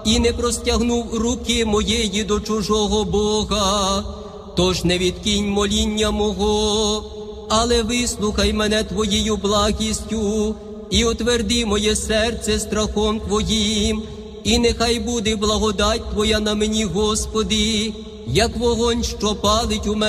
і не простягнув руки моєї до чужого Бога. Тож не відкинь моління мого, але вислухай мене Твоєю благістю і утверди моє серце страхом Твоїм. І нехай буде благодать Твоя на мені, Господи, як вогонь, що палить у мене